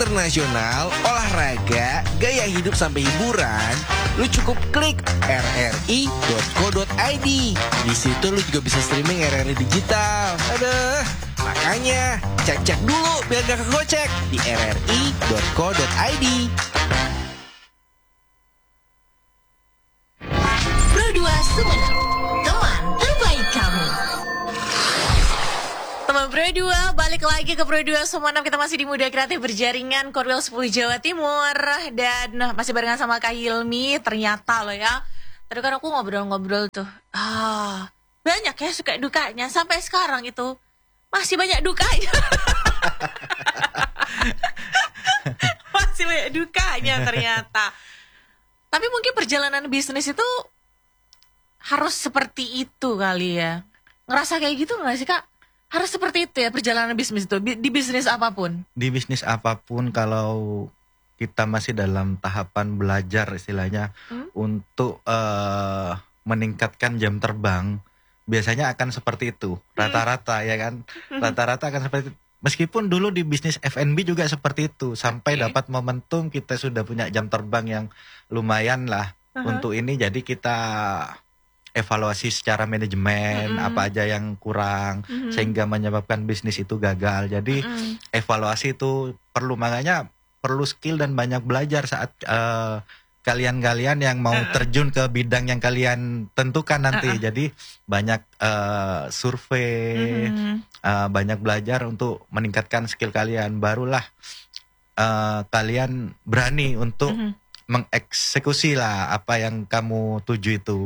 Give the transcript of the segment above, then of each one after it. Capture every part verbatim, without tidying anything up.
internasional, olahraga, gaya hidup sampai hiburan, lu cukup klik r r i dot co dot i d. Di situ lu juga bisa streaming R R I digital. Aduh, makanya cek-cek dulu biar gak kegocek di r r i dot co dot i d. Pro dua Sumenep, teman terbaik kamu. Teman Pro dua, balik lagi ke Pro dua Sumenep. Kita masih di Muda Kreatif Berjaringan Korwil sepuluh Jawa Timur. Dan masih barengan sama Kak Hilmi. Ternyata loh ya, tadi kan aku ngobrol-ngobrol tuh, ah, banyak ya suka dukanya. Sampai sekarang itu masih banyak dukanya. Masih banyak dukanya ternyata. Tapi mungkin perjalanan bisnis itu harus seperti itu kali ya. Ngerasa kayak gitu gak sih Kak? Harus seperti itu ya perjalanan bisnis itu, di bisnis apapun. Di bisnis apapun kalau kita masih dalam tahapan belajar istilahnya hmm? untuk uh, meningkatkan jam terbang, biasanya akan seperti itu. Rata-rata hmm. ya kan? Rata-rata akan seperti itu. Meskipun dulu di bisnis F and B juga seperti itu. Sampai okay. dapat momentum kita sudah punya jam terbang yang lumayan lah uh-huh. untuk ini. Jadi kita evaluasi secara manajemen, mm-hmm. apa aja yang kurang, mm-hmm. sehingga menyebabkan bisnis itu gagal. Jadi mm-hmm. evaluasi itu perlu, makanya perlu skill dan banyak belajar saat uh, kalian-kalian yang mau uh-uh. terjun ke bidang yang kalian tentukan nanti. Uh-uh. Jadi banyak uh, survei, mm-hmm. uh, banyak belajar untuk meningkatkan skill kalian. Barulah uh, kalian berani untuk mm-hmm. mengeksekusi lah apa yang kamu tuju itu.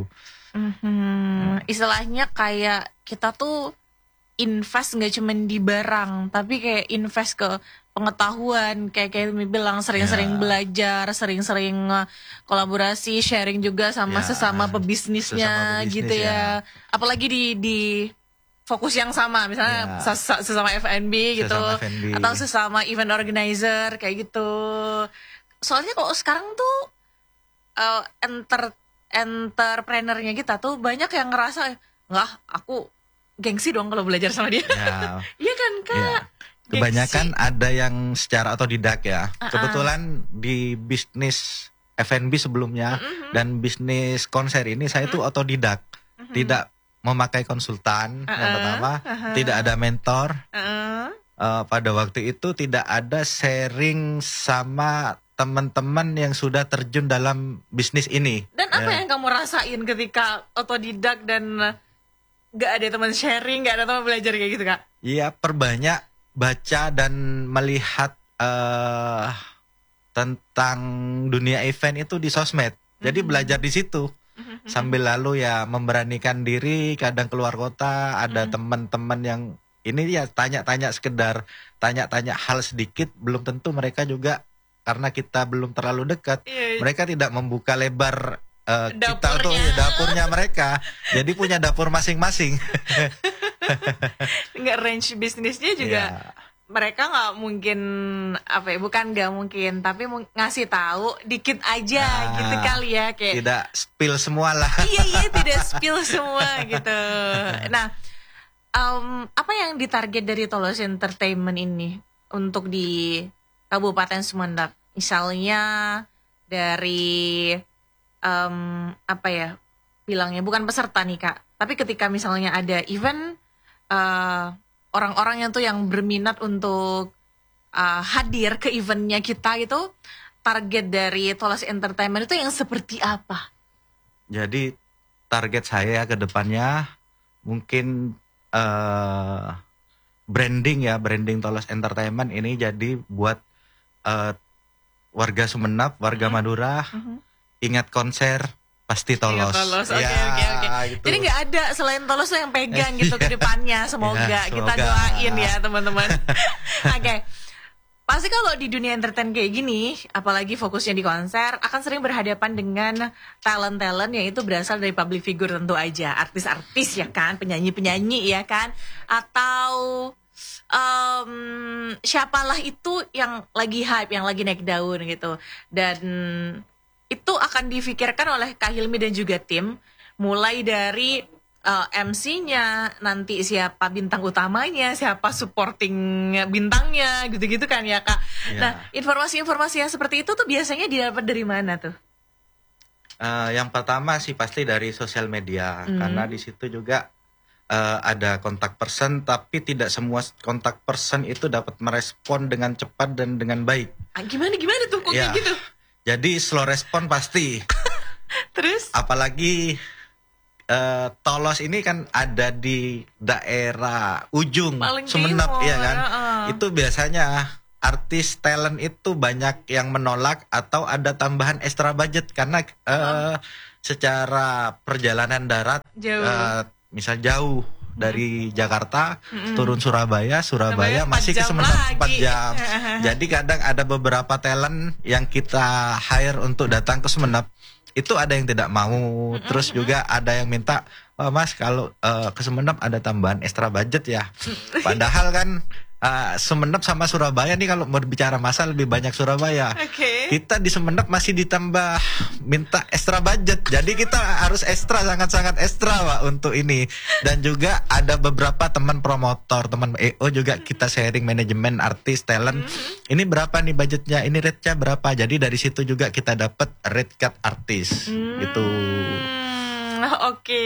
Hmm, istilahnya kayak kita tuh invest nggak cuma di barang, tapi kayak invest ke pengetahuan, kayak kayak Mi bilang sering-sering yeah. belajar, sering-sering kolaborasi, sharing juga sama yeah. sesama pebisnisnya, sesama pebisnis, gitu ya. ya. Apalagi di di fokus yang sama, misalnya yeah. ses- sesama F and B gitu, F and B. Atau sesama event organizer kayak gitu. Soalnya kalau sekarang tuh uh, enter entrepreneurnya kita tuh banyak yang ngerasa nggak, aku gengsi dong kalau belajar sama dia. Ya. Iya kan Kak? Ya. Kebanyakan gengsi. Ada yang secara otodidak ya. Uh-uh. Kebetulan di bisnis F and B sebelumnya uh-huh. dan bisnis konser ini saya uh-huh. tuh otodidak, uh-huh. tidak memakai konsultan uh-uh. yang pertama, uh-huh. tidak ada mentor. Uh-uh. Uh, pada waktu itu tidak ada sharing sama teman-teman yang sudah terjun dalam bisnis ini. Dan apa ya. yang kamu rasain ketika otodidak dan gak ada teman sharing, gak ada teman belajar kayak gitu Kak? Iya, perbanyak baca dan melihat uh, tentang dunia event itu di sosmed. Jadi mm-hmm. belajar di situ. Mm-hmm. Sambil lalu ya memberanikan diri, kadang keluar kota, ada mm-hmm. teman-teman yang ini ya tanya-tanya sekedar tanya-tanya hal sedikit, belum tentu mereka juga, karena kita belum terlalu dekat, yeah. mereka tidak membuka lebar uh, kita untuk ya, dapurnya mereka. Jadi punya dapur masing-masing. Nggak, range bisnisnya juga yeah. mereka nggak mungkin apa ya, bukan nggak mungkin, tapi ngasih tahu dikit aja nah, gitu kali ya, kayak tidak spill semua lah. Iya iya tidak spill semua gitu. Nah, um, apa yang ditarget dari Tolos Entertainment ini untuk di Kabupaten Sumenep? Misalnya dari um, apa ya bilangnya, bukan peserta nih Kak, tapi ketika misalnya ada event, uh, orang-orang yang tuh yang berminat untuk uh, hadir ke eventnya kita itu, target dari Tolos Entertainment itu yang seperti apa? Jadi target saya ke depannya mungkin uh, branding ya, branding Tolos Entertainment ini jadi buat uh, warga Sumenep, warga uh-huh. Madura, uh-huh. ingat konser pasti Tolos. Tolos. Oke, oke, oke. Jadi nggak ada selain Tolos yang pegang gitu ke depannya. Semoga, ya, semoga kita doain ya teman-teman. Oke. Okay. Pasti kalau di dunia entertain kayak gini, apalagi fokusnya di konser, akan sering berhadapan dengan talent-talent yang itu berasal dari public figure tentu aja, artis-artis ya kan, penyanyi-penyanyi ya kan, atau um, siapalah itu yang lagi hype, yang lagi naik daun gitu. Dan itu akan difikirkan oleh Kak Hilmi dan juga tim, mulai dari uh, M C-nya, nanti siapa bintang utamanya, siapa supporting bintangnya, gitu-gitu kan ya Kak. Ya. Nah, informasi-informasi yang seperti itu tuh biasanya didapat dari mana tuh? Uh, yang pertama sih pasti dari sosial media, Hmm. karena di situ juga uh, ada kontak person, tapi tidak semua kontak person itu dapat merespon dengan cepat dan dengan baik. Ah, gimana gimana tuh kok Ya. kayak gitu? Jadi slow respon pasti. Terus? Apalagi uh, Tolos ini kan ada di daerah ujung Paling Sumenep, timur, ya kan? uh-uh. Itu biasanya artis talent itu banyak yang menolak atau ada tambahan extra budget karena uh, secara perjalanan darat, Jauh. uh, misal jauh dari Jakarta Mm-mm. turun Surabaya, Surabaya Surabaya masih ke empat jam Sumenep empat lagi. jam. Jadi kadang ada beberapa talent yang kita hire untuk datang ke Sumenep, itu ada yang tidak mau. Terus juga ada yang minta, "Wah, Mas, kalau uh, ke Sumenep ada tambahan extra budget ya." Padahal kan uh, Sumenep sama Surabaya nih kalau mau bicara masa lebih banyak Surabaya. Oke. Kita di Sumenep masih ditambah minta extra budget. Jadi kita harus ekstra, sangat-sangat ekstra Pak untuk ini. Dan juga ada beberapa teman promotor, teman E O juga kita sharing manajemen artis, talent. Ini berapa nih budgetnya? Ini rate-nya berapa? Jadi dari situ juga kita dapat rate card artis. Gitu. Hmm, oke.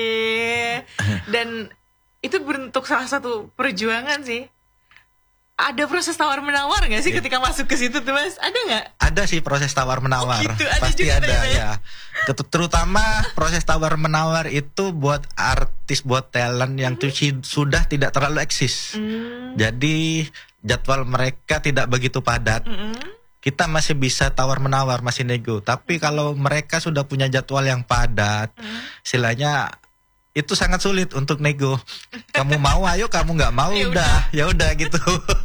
Dan itu bentuk salah satu perjuangan sih. Ada proses tawar menawar nggak sih Iya. ketika masuk ke situ tuh Mas? Ada nggak? Ada sih proses tawar menawar. Oh gitu, ada Pasti juga ada ternyata ya? ya. Ket- Terutama proses tawar menawar itu buat artis, buat talent yang tuh si- sudah tidak terlalu eksis. Hmm. Jadi jadwal mereka tidak begitu padat. Mm-mm. Kita masih bisa tawar menawar, masih nego. Tapi kalau mereka sudah punya jadwal yang padat, istilahnya itu sangat sulit untuk nego. Kamu mau, ayo. Kamu nggak mau, Ya udah, ya udah gitu.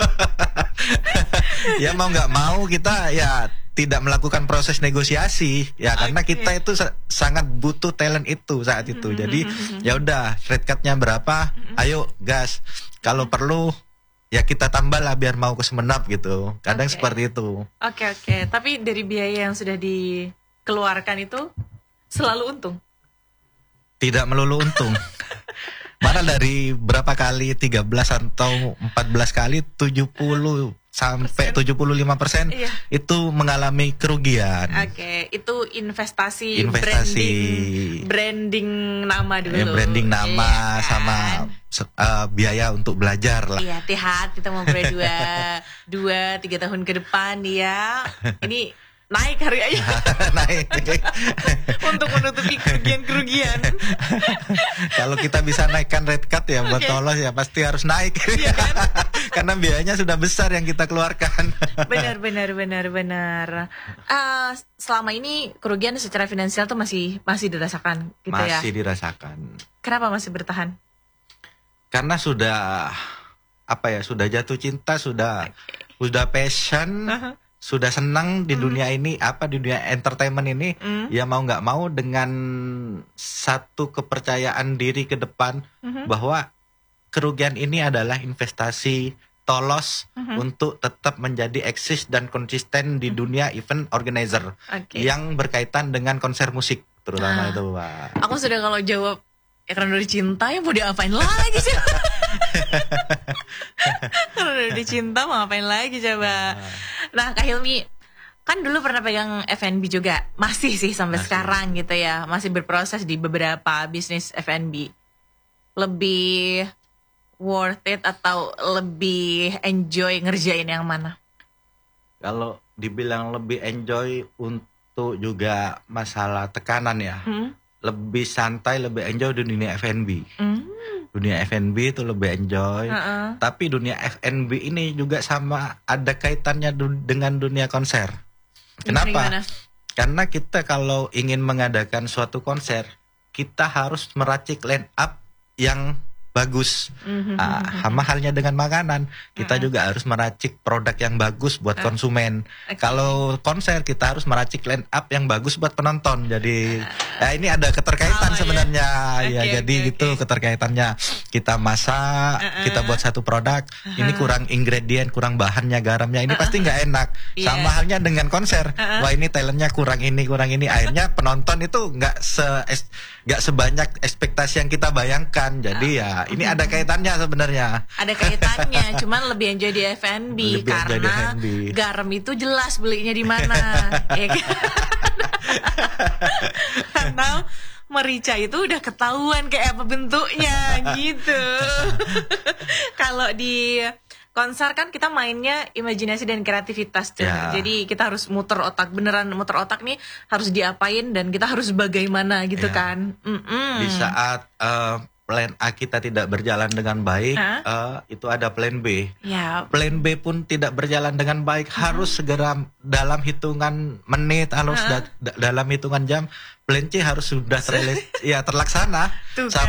Ya mau nggak mau kita ya tidak melakukan proses negosiasi ya, karena Oke. kita itu sa- sangat butuh talent itu saat itu. Jadi ya udah, rate card-nya berapa? Ayo gas. Kalau perlu ya kita tambah lah biar mau ke Sumenep gitu. Kadang Oke. seperti itu. Oke oke. Tapi dari biaya yang sudah dikeluarkan itu selalu untung. Tidak melulu untung. Malah dari berapa kali, tiga belas atau empat belas kali, tujuh puluh sampai tujuh puluh lima persen Iya. itu mengalami kerugian. Oke, itu investasi, Investasi. branding, branding nama dulu. Ya, branding nama Iya kan? sama se- eh, biaya untuk belajar lah. Iya, hati-hati kita mau berdua dua tiga tahun ke depan ya. Ini naik harganya Naik. untuk menutupi kerugian-kerugian. Kalau kita bisa naikkan rate card ya buat Oke. Tolos ya pasti harus naik. Iya kan? Karena biayanya sudah besar yang kita keluarkan. Benar, benar, benar, benar. Ah, selama ini kerugian secara finansial tuh masih masih dirasakan gitu ya. Masih dirasakan. Kenapa masih bertahan? Karena sudah apa ya, sudah jatuh cinta, sudah sudah passion, Aha. sudah senang di dunia ini, apa di dunia entertainment ini. Mm. Ya mau nggak mau dengan satu kepercayaan diri ke depan Mhm. bahwa kerugian ini adalah investasi Tolos untuk tetap menjadi eksis dan konsisten di dunia event organizer Oke. yang berkaitan dengan konser musik Ah. terutama itu Pak. Aku sudah kalau jawab ya karena udah cinta ya mau diapain lagi sih? Kalau udah dicinta mau ngapain lagi coba? Nah Kak Hilmi kan dulu pernah pegang F and B juga, masih sih sampai Masih. sekarang gitu ya, masih berproses di beberapa bisnis F and B. Lebih worth it atau lebih enjoy ngerjain yang mana? Kalau dibilang lebih enjoy untuk juga masalah tekanan ya, Hmm? lebih santai, lebih enjoy di dunia F and B. Hmm? Dunia F and B itu lebih enjoy. Uh-uh. Tapi dunia F and B ini juga sama ada kaitannya du- dengan dunia konser. Gimana, Kenapa? gimana? Karena kita kalau ingin mengadakan suatu konser, kita harus meracik line up yang bagus. Mhm. Ah, sama halnya dengan makanan, kita Mhm. juga harus meracik produk yang bagus buat Ah. konsumen. Oke. Kalau konser kita harus meracik line up yang bagus buat penonton. Jadi ya ini ada keterkaitan Sama ya. sebenarnya. Ya, Oke, jadi oke, gitu oke. keterkaitannya. Kita masak, Uh-uh. kita buat satu produk, ini kurang ingredient, kurang bahannya, garamnya, ini pasti nggak enak. Iya. Sama halnya dengan konser. Uh-uh. Wah, ini talentnya kurang ini, kurang ini. Akhirnya penonton itu nggak se nggak sebanyak ekspektasi yang kita bayangkan. Jadi ya ini ada kaitannya sebenarnya. Ada kaitannya, cuman lebih enjoy di F and B Lebih enjoy di karena F and B. garam itu jelas belinya di mana, ya kan? Atau merica itu udah ketahuan kayak apa bentuknya gitu. Kalau di konser kan kita mainnya imajinasi dan kreativitas tuh. Ya. Jadi kita harus muter otak, beneran muter otak nih harus diapain dan kita harus bagaimana gitu Ya. kan. Mm-mm. Di saat eh, plan A kita tidak berjalan dengan baik, Hah? eh, itu ada plan B. Ya, Plan B pun tidak berjalan dengan baik, harus segera dalam hitungan menit, harus da- da- dalam hitungan jam, plan C harus sudah terrealis- ya terlaksana. tuh Sama